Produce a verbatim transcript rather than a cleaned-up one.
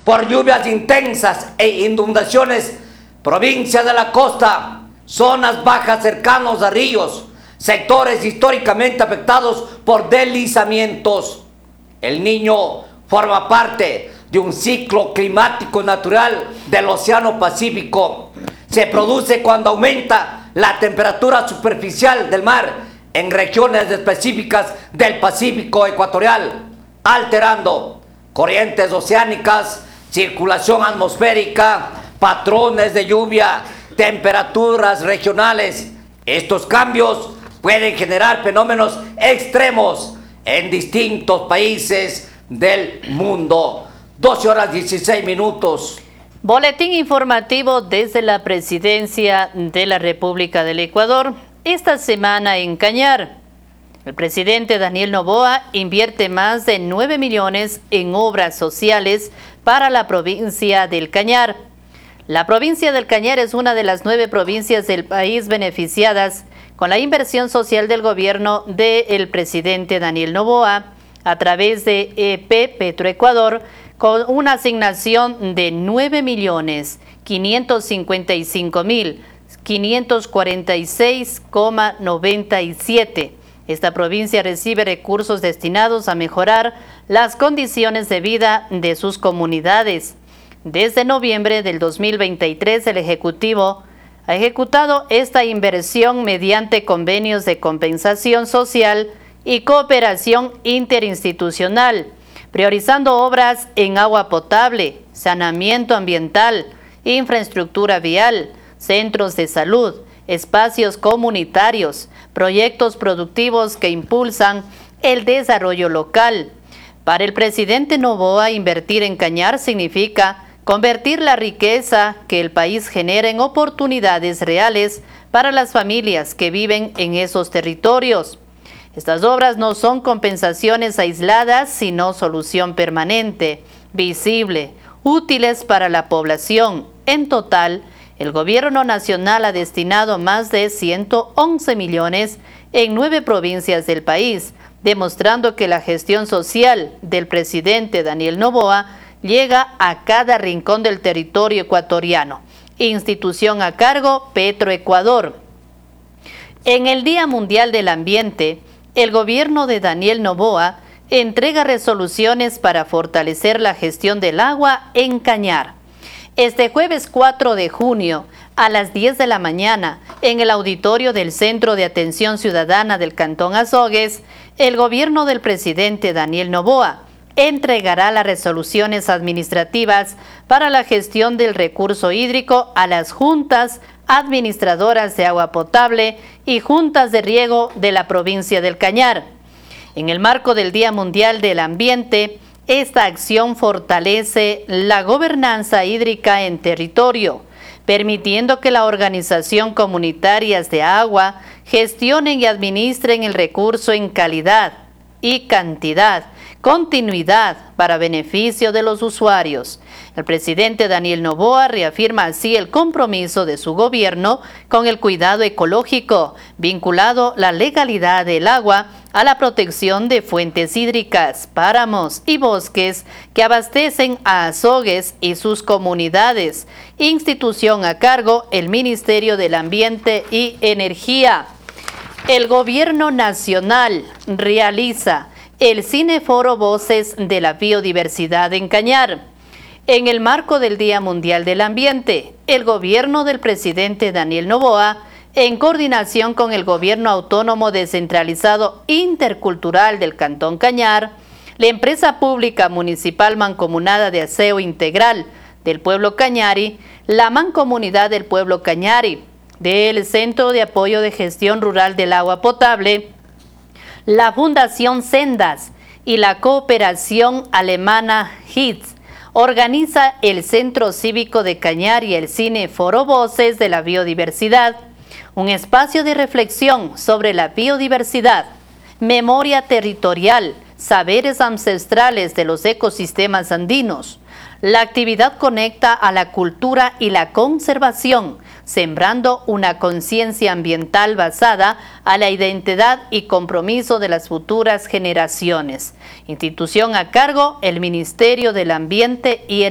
por lluvias intensas e inundaciones, provincia de la costa, zonas bajas cercanos a ríos, sectores históricamente afectados por deslizamientos. El Niño forma parte de un ciclo climático natural del Océano Pacífico. Se produce cuando aumenta la temperatura superficial del mar en regiones específicas del Pacífico ecuatorial, alterando corrientes oceánicas, circulación atmosférica, patrones de lluvia, temperaturas regionales. Estos cambios pueden generar fenómenos extremos en distintos países del mundo. doce horas dieciséis minutos. Boletín informativo desde la Presidencia de la República del Ecuador. Esta semana en Cañar, el presidente Daniel Noboa invierte más de nueve millones en obras sociales para la provincia del Cañar. La provincia del Cañar es una de las nueve provincias del país beneficiadas con la inversión social del gobierno del presidente Daniel Noboa a través de E P Petroecuador, con una asignación de nueve millones quinientos cincuenta y cinco mil quinientos cuarenta y seis coma noventa y siete. Esta provincia recibe recursos destinados a mejorar las condiciones de vida de sus comunidades. Desde noviembre del dos mil veintitrés, el Ejecutivo ha ejecutado esta inversión mediante convenios de compensación social y cooperación interinstitucional, priorizando obras en agua potable, saneamiento ambiental, infraestructura vial, centros de salud, espacios comunitarios, proyectos productivos que impulsan el desarrollo local. Para el presidente Noboa, invertir en Cañar significa convertir la riqueza que el país genera en oportunidades reales para las familias que viven en esos territorios. Estas obras no son compensaciones aisladas, sino solución permanente, visible, útiles para la población. En total, el gobierno nacional ha destinado más de ciento once millones en nueve provincias del país, demostrando que la gestión social del presidente Daniel Noboa llega a cada rincón del territorio ecuatoriano. Institución a cargo, Petroecuador. En el Día Mundial del Ambiente, el gobierno de Daniel Noboa entrega resoluciones para fortalecer la gestión del agua en Cañar. Este jueves cuatro de junio, a las diez de la mañana, en el auditorio del Centro de Atención Ciudadana del Cantón Azogues, el gobierno del presidente Daniel Noboa entregará las resoluciones administrativas para la gestión del recurso hídrico a las juntas administradoras de agua potable y juntas de riego de la provincia del Cañar. En el marco del Día Mundial del Ambiente, esta acción fortalece la gobernanza hídrica en territorio, permitiendo que la organización comunitarias de agua gestionen y administren el recurso en calidad y cantidad, continuidad para beneficio de los usuarios. El presidente Daniel Noboa reafirma así el compromiso de su gobierno con el cuidado ecológico, vinculado la legalidad del agua a la protección de fuentes hídricas, páramos y bosques que abastecen a Azogues y sus comunidades. Institución a cargo, el Ministerio del Ambiente y Energía. El Gobierno Nacional realiza el Cineforo Voces de la Biodiversidad en Cañar. En el marco del Día Mundial del Ambiente, el gobierno del presidente Daniel Noboa, en coordinación con el Gobierno Autónomo Descentralizado Intercultural del Cantón Cañar, la empresa pública municipal mancomunada de aseo integral del pueblo Cañari, la Mancomunidad del Pueblo Cañari, del Centro de Apoyo de Gestión Rural del Agua Potable, la Fundación Sendas y la Cooperación Alemana H I T S organiza el Centro Cívico de Cañar y el Cine Foro Voces de la Biodiversidad, un espacio de reflexión sobre la biodiversidad, memoria territorial, saberes ancestrales de los ecosistemas andinos. La actividad conecta a la cultura y la conservación, sembrando una conciencia ambiental basada a la identidad y compromiso de las futuras generaciones. Institución a cargo, el Ministerio del Ambiente y